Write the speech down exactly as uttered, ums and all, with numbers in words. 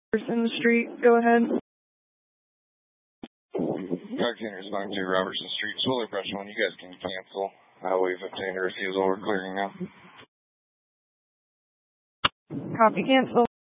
in the street. Go ahead. Coxsackie responding to Robertson Street. Swiller Brush one, you guys can cancel. Uh, we've obtained a refusal. We're clearing now. Copy, cancel.